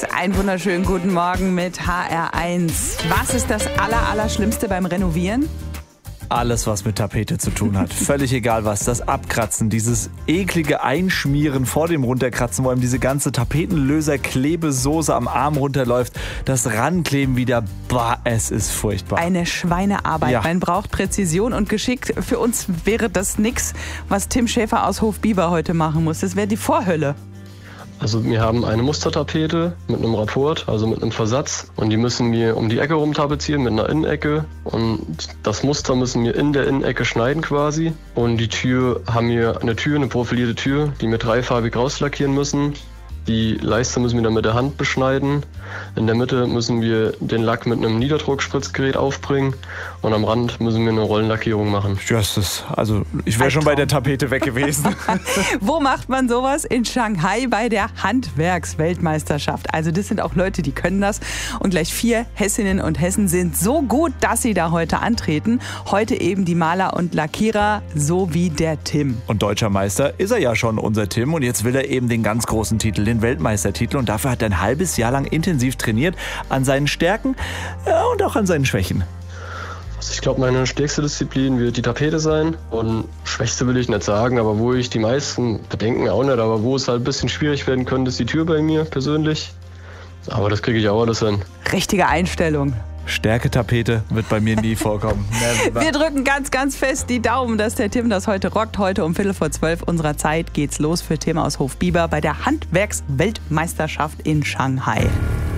Einen wunderschönen guten Morgen mit HR1. Was ist das Allerschlimmste beim Renovieren? Alles, was mit Tapete zu tun hat. Völlig egal was. Das Abkratzen, dieses eklige Einschmieren vor dem Runterkratzen, wo einem diese ganze Tapetenlöser-Klebesoße am Arm runterläuft. Das Rankleben wieder. Bah, es ist furchtbar. Eine Schweinearbeit. Ja. Man braucht Präzision und Geschick. Für uns wäre das nichts, was Tim Schäfer aus Hofbiber heute machen muss. Das wäre die Vorhölle. Also wir haben eine Mustertapete mit einem Rapport, also mit einem Versatz. Und die müssen wir um die Ecke rum tapezieren mit einer Innenecke. Und das Muster müssen wir in der Innenecke schneiden quasi. Und die Tür haben wir eine profilierte Tür, die wir dreifarbig rauslackieren müssen. Die Leiste müssen wir dann mit der Hand beschneiden. In der Mitte müssen wir den Lack mit einem Niederdruckspritzgerät aufbringen. Und am Rand müssen wir eine Rollenlackierung machen. Ich wäre schon bei der Tapete weg gewesen. Wo macht man sowas? In Shanghai bei der Handwerksweltmeisterschaft. Also das sind auch Leute, die können das. Und gleich 4 Hessinnen und Hessen sind so gut, dass sie da heute antreten. Heute eben die Maler und Lackierer, so wie der Tim. Und deutscher Meister ist er ja schon, unser Tim. Und jetzt will er eben den ganz großen Titel, den Weltmeistertitel. Und dafür hat er ein halbes Jahr lang intensiv trainiert an seinen Stärken und auch an seinen Schwächen. Also ich glaube, meine stärkste Disziplin wird die Tapete sein. Und schwächste will ich nicht sagen, aber wo ich die meisten Bedenken auch nicht, aber wo es halt ein bisschen schwierig werden könnte, ist die Tür bei mir persönlich. Aber das kriege ich auch alles hin. Richtige Einstellung. Stärke-Tapete wird bei mir nie vorkommen. Wir drücken ganz, ganz fest die Daumen, dass der Tim das heute rockt. Heute um 11:45 unserer Zeit geht's los für Tim aus Hofbiber bei der Handwerksweltmeisterschaft in Shanghai.